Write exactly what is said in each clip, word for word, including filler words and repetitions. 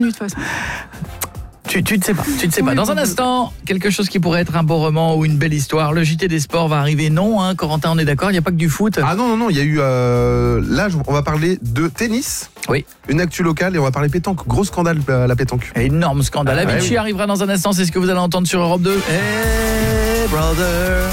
de toute façon. Tu, tu ne sais pas, tu ne sais pas. Dans un instant, quelque chose qui pourrait être un beau roman ou une belle histoire. Le J T des sports va arriver. Non, hein, Corentin, on est d'accord, il n'y a pas que du foot. Ah non, non, non, il y a eu... Euh, là, on va parler de tennis. Oui. Une actu locale et on va parler pétanque. Gros scandale à la pétanque. Énorme scandale. Ah, Avicii ouais, oui. arrivera dans un instant, c'est ce que vous allez entendre sur Europe deux. Hey, brother.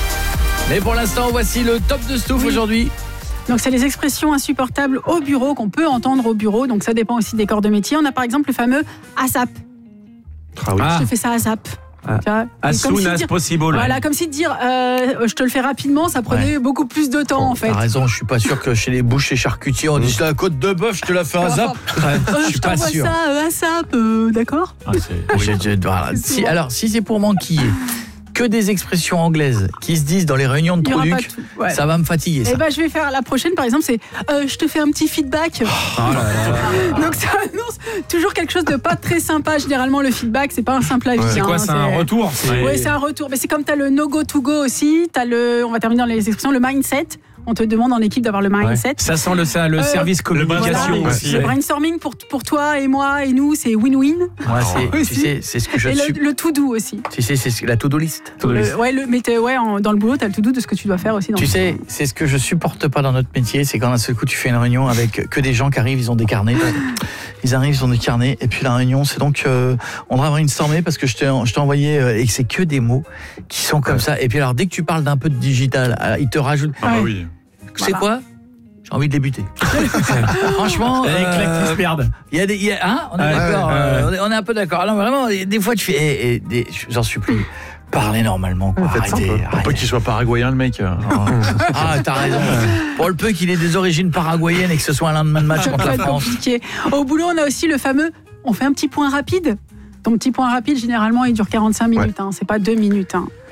Mais pour l'instant, voici le top de Stouff Oui. aujourd'hui. Donc, c'est les expressions insupportables au bureau qu'on peut entendre au bureau. Donc, ça dépend aussi des corps de métier. On a par exemple le fameux ASAP. Ah oui. Ah. Je te fais ça ASAP. Ah. Tu vois, As comme soon si as dire- possible. Voilà, comme si de dire euh, je te le fais rapidement, ça prenait beaucoup plus de temps en fait. T'as raison, je suis pas sûr que chez les bouchers charcutiers, on dit la côte de bœuf, je te la fais à zap. Euh, Je suis je pas t'envoie sûr. ça euh, ASAP, euh, d'accord. Ah, c'est- Je- je- voilà. C'est Si, souvent. alors, si c'est pour m'enquiller que des expressions anglaises qui se disent dans les réunions de Il y aura pas Produc, tout. Ouais. ça va me fatiguer, ça. Et ben je vais faire la prochaine par exemple, c'est euh, je te fais un petit feedback. Oh là là. Donc ça annonce toujours quelque chose de pas très sympa. Généralement le feedback c'est pas un simple avis. C'est hein, quoi, c'est un retour c'est... Oui, c'est un retour. Mais c'est comme tu as le no go to go aussi, tu as le on va terminer dans les expressions le mindset. On te demande en équipe d'avoir le mindset. Ça sent le, ça, le Euh, service communication Voilà. aussi. Le ouais. brainstorming pour, pour toi et moi et nous, c'est win-win. Moi, c'est, Oui, tu si. sais, c'est ce que je Et suis. le, le to-do aussi. Tu sais, c'est ce- la to-do list. Le- ouais, le, mais t'es- ouais, en- dans le boulot, tu as le to-do de ce que tu dois faire aussi. Dans Tu le- sais, c'est ce que je supporte pas dans notre métier, c'est quand d'un seul coup tu fais une réunion avec que des gens qui arrivent, ils ont des carnets. Ils arrivent, ils ont des carnets, et puis la réunion, c'est donc euh, on devrait brainstormer parce que je t'ai, je t'ai envoyé euh, et que c'est que des mots qui sont comme ça. Et puis alors dès que tu parles d'un peu de digital, euh, ils te rajoutent. Ah bah Ouais. oui. Tu sais Voilà. quoi? J'ai envie de débuter. Franchement, Les claques qui se euh, perdent. il y a des, il y a, hein, on est Ouais, d'accord, ouais, euh, ouais. on, est, on est un peu d'accord. Alors vraiment, des fois tu fais, eh, eh, des- j'en supplie, parlez normalement, quoi. Faites Arrêtez, simple. Pour pas arrêtez. qu'il soit paraguayen, le mec. Ah, t'as raison. Pour le peu qu'il ait des origines paraguayennes et que ce soit un lendemain de match Ça contre peut la être France. compliqué. Au boulot, on a aussi le fameux on fait un petit point rapide. Ton petit point rapide, généralement, il dure quarante-cinq minutes. Hein, c'est pas deux minutes. Hein.